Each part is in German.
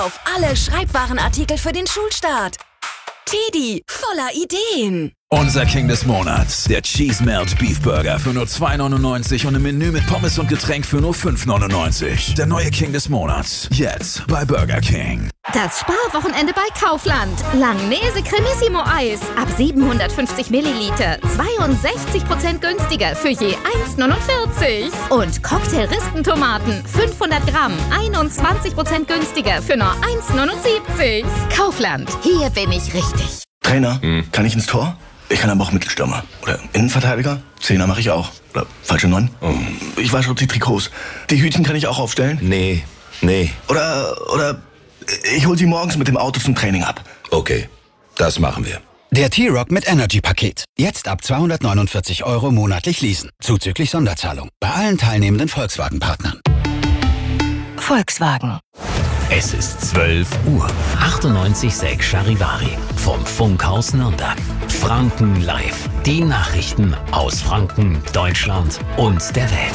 Auf alle Schreibwarenartikel für den Schulstart. Teddy, voller Ideen. Unser King des Monats, der Cheese Melt Beef Burger für nur $2,99 und ein Menü mit Pommes und Getränk für nur $5,99. Der neue King des Monats, jetzt bei Burger King. Das Sparwochenende bei Kaufland. Langnese Cremissimo Eis ab 750 Milliliter. 62% günstiger für je 1,49. Und Cocktail-Ristentomaten 500 Gramm. 21% günstiger für nur 1,79. Kaufland, hier bin ich richtig. Trainer, kann ich ins Tor? Ich kann aber auch Mittelstürmer. Oder Innenverteidiger? Zehner mache ich auch. Oder falsche 9? Ich wasche die Trikots. Die Hütchen kann ich auch aufstellen? Nee. Oder ich hol sie morgens mit dem Auto zum Training ab. Okay, das machen wir. Der T-Rock mit Energy-Paket. Jetzt ab 249 € monatlich leasen. Zuzüglich Sonderzahlung. Bei allen teilnehmenden Volkswagen-Partnern. Volkswagen. Es ist 12 Uhr. 98,6 Charivari. Vom Funkhaus Nürnberg. Franken live. Die Nachrichten aus Franken, Deutschland und der Welt.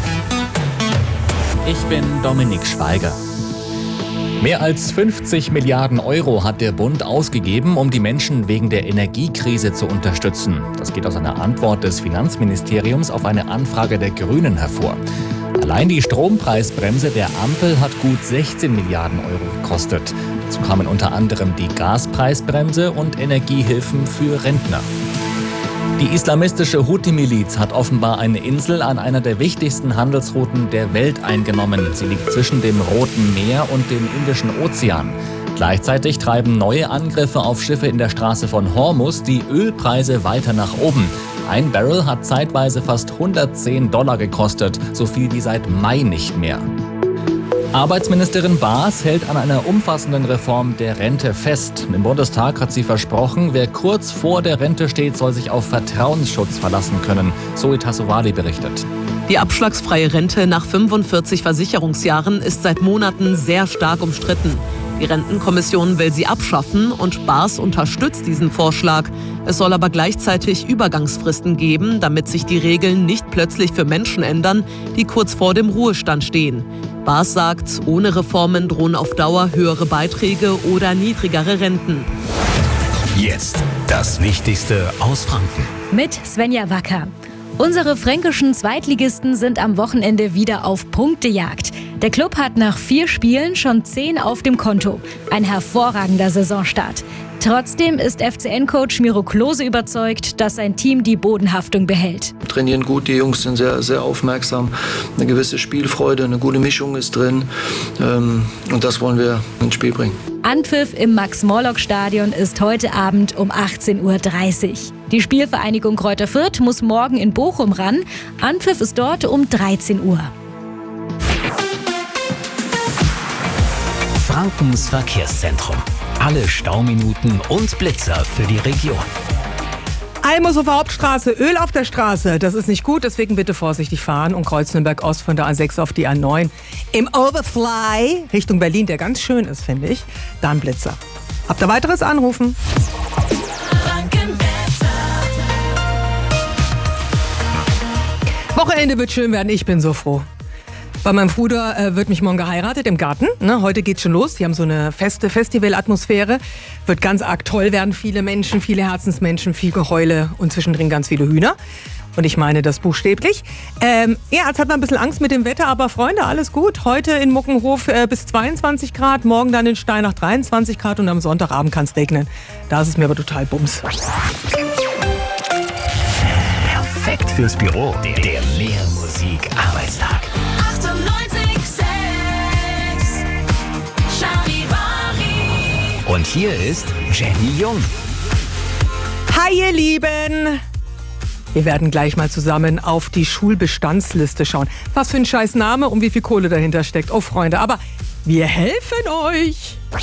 Ich bin Dominik Schweiger. Mehr als 50 Milliarden € hat der Bund ausgegeben, um die Menschen wegen der Energiekrise zu unterstützen. Das geht aus einer Antwort des Finanzministeriums auf eine Anfrage der Grünen hervor. Allein die Strompreisbremse der Ampel hat gut 16 Milliarden € gekostet. Dazu kamen unter anderem die Gaspreisbremse und Energiehilfen für Rentner. Die islamistische Houthi-Miliz hat offenbar eine Insel an einer der wichtigsten Handelsrouten der Welt eingenommen. Sie liegt zwischen dem Roten Meer und dem Indischen Ozean. Gleichzeitig treiben neue Angriffe auf Schiffe in der Straße von Hormuz die Ölpreise weiter nach oben. Ein Barrel hat zeitweise fast $110 gekostet, so viel wie seit Mai nicht mehr. Arbeitsministerin Baas hält an einer umfassenden Reform der Rente fest. Im Bundestag hat sie versprochen, wer kurz vor der Rente steht, soll sich auf Vertrauensschutz verlassen können. Zoe Tassovali berichtet. Die abschlagsfreie Rente nach 45 Versicherungsjahren ist seit Monaten sehr stark umstritten. Die Rentenkommission will sie abschaffen und Baas unterstützt diesen Vorschlag. Es soll aber gleichzeitig Übergangsfristen geben, damit sich die Regeln nicht plötzlich für Menschen ändern, die kurz vor dem Ruhestand stehen. Baas sagt, ohne Reformen drohen auf Dauer höhere Beiträge oder niedrigere Renten. Jetzt das Wichtigste aus Franken. Mit Svenja Wacker. Unsere fränkischen Zweitligisten sind am Wochenende wieder auf Punktejagd. Der Club hat nach 4 Spielen schon 10 auf dem Konto. Ein hervorragender Saisonstart. Trotzdem ist FCN-Coach Miro Klose überzeugt, dass sein Team die Bodenhaftung behält. Trainieren gut, die Jungs sind sehr, sehr aufmerksam. Eine gewisse Spielfreude, eine gute Mischung ist drin. Und das wollen wir ins Spiel bringen. Anpfiff im Max-Morlock-Stadion ist heute Abend um 18:30 Uhr. Die Spielvereinigung Kräuter Fürth muss morgen in Bochum ran. Anpfiff ist dort um 13 Uhr. Frankens Verkehrszentrum. Alle Stauminuten und Blitzer für die Region. Almoshofer Hauptstraße, Öl auf der Straße. Das ist nicht gut, deswegen bitte vorsichtig fahren und Kreuz Nürnberg Ost von der A6 auf die A9. Im Overfly Richtung Berlin, der ganz schön ist, finde ich, dann Blitzer. Habt ihr weiteres anrufen? Wochenende wird schön werden, ich bin so froh. Bei meinem Bruder wird mich morgen geheiratet im Garten. Ne? Heute geht's schon los. Die haben so eine feste Festivalatmosphäre. Wird ganz arg toll werden. Viele Menschen, viele Herzensmenschen, viel Geheule und zwischendrin ganz viele Hühner. Und ich meine das buchstäblich. Jetzt hat man ein bisschen Angst mit dem Wetter, aber Freunde, alles gut. Heute in Muckenhof bis 22 Grad, morgen dann in Steinach 23 Grad und am Sonntagabend kann es regnen. Da ist es mir aber total bums. Perfekt fürs Büro. Der Mehrmusik-Arbeitstag. Und hier ist Jenny Jung. Hi ihr Lieben! Wir werden gleich mal zusammen auf die Schulbestandsliste schauen. Was für ein scheiß Name und wie viel Kohle dahinter steckt. Oh Freunde, aber wir helfen euch!